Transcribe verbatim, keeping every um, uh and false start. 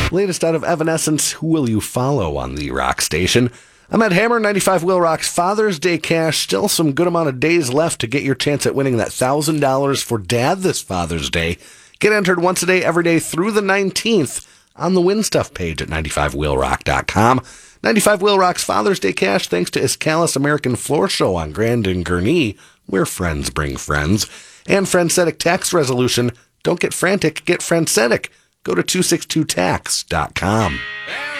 Latest out of Evanescence, Who Will You Follow on the Rock Station. I'm at Hammer, ninety-five Wheel Rock's Father's Day Cash. Still some good amount of days left to get your chance at winning that one thousand dollars for Dad this Father's Day. Get entered once a day, every day through the nineteenth on the Win Stuff page at ninety-five wheel rock dot com. ninety-five Wheel Rock's Father's Day Cash thanks to Iscalis American Floor Show on Grand and Gurnee, where friends bring friends. And Friendcetic Tax Resolution. Don't get frantic, get Friendcetic. Go to two sixty-two tax dot com.